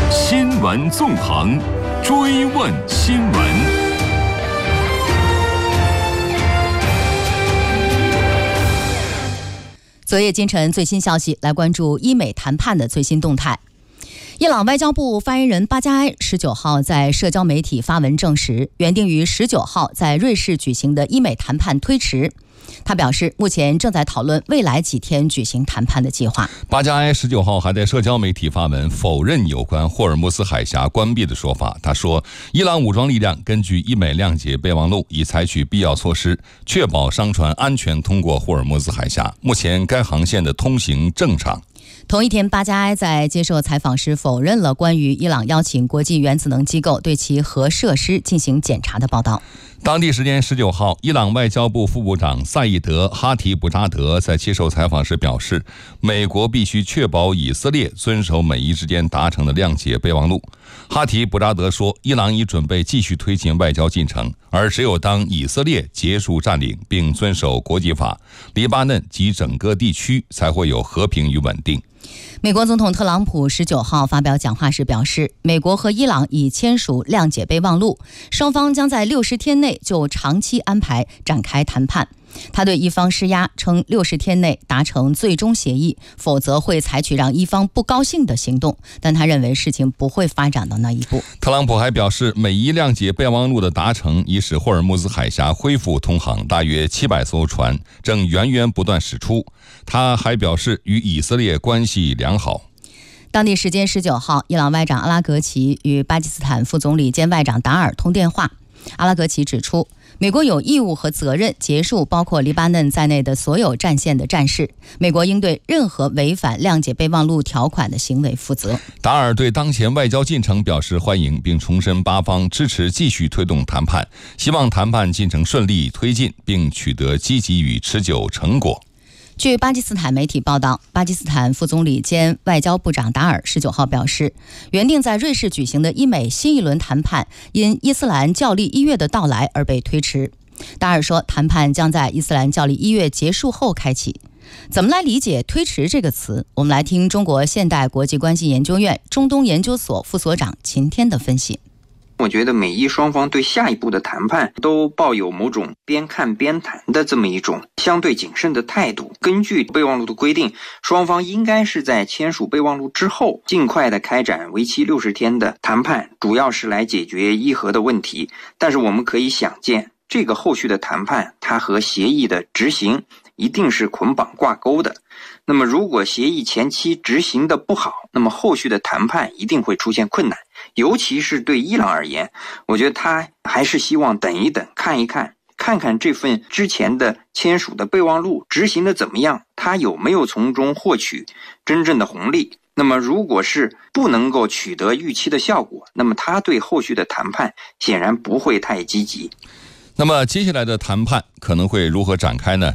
新闻纵横，追问新闻。 昨夜今晨最新消息，来关注伊美谈判的最新动态。伊朗外交部发言人巴加埃19号在社交媒体发文证实，原定于19号在瑞士举行的伊美谈判推迟。他表示，目前正在讨论未来几天举行谈判的计划。 巴加埃19号还在社交媒体发文否认有关霍尔木兹海峡关闭的说法。他说，伊朗武装力量根据伊美谅解备忘录，已采取必要措施，确保商船安全通过霍尔木兹海峡。目前该航线的通行正常。 同一天，巴加埃在接受采访时否认了关于伊朗邀请国际原子能机构对其核设施进行检查的报道。 当地时间19号，伊朗外交部副部长赛义德·哈提布扎德在接受采访时表示，美国必须确保以色列遵守美伊之间达成的谅解备忘录。哈提布扎德说，伊朗已准备继续推进外交进程，而只有当以色列结束占领并遵守国际法，黎巴嫩及整个地区才会有和平与稳定。 美国总统特朗普19号发表讲话时表示，美国和伊朗已签署谅解备忘录，双方将在60天内就长期安排展开谈判。他对一方施压，称60天内达成最终协议，否则会采取让一方不高兴的行动，但他认为事情不会发展到那一步。 特朗普还表示，美伊谅解备忘录的达成已使霍尔木兹海峡恢复通航，大约700艘船正源源不断驶出。他还表示与以色列关系良好。 当地时间19号，伊朗外长阿拉格齐与巴基斯坦副总理兼外长达尔通电话。阿拉格齐指出，美国有义务和责任结束包括黎巴嫩在内的所有战线的战事，美国应对任何违反谅解备忘录条款的行为负责。 达尔对当前外交进程表示欢迎，并重申巴方支持继续推动谈判，希望谈判进程顺利推进，并取得积极与持久成果。 据巴基斯坦媒体报道，巴基斯坦副总理兼外交部长达尔19号表示，原定在瑞士举行的伊美新一轮谈判因伊斯兰教历1月的到来而被推迟。达尔说，谈判将在伊斯兰教历1月结束后开启。怎么来理解推迟这个词？我们来听中国现代国际关系研究院中东研究所副所长秦天的分析。 我觉得美伊双方对下一步的谈判都抱有某种边看边谈的这么一种相对谨慎的态度。根据备忘录的规定，双方应该是在签署备忘录之后尽快的开展为期60天的谈判，主要是来解决伊核的问题。但是我们可以想见，这个后续的谈判它和协议的执行一定是捆绑挂钩的。那么如果协议前期执行的不好，那么后续的谈判一定会出现困难。尤其是对伊朗而言，我觉得他还是希望等一等，看看这份之前的签署的备忘录执行的怎么样，他有没有从中获取真正的红利。那么如果是不能够取得预期的效果，那么他对后续的谈判显然不会太积极。 那么接下来的谈判可能会如何展开呢？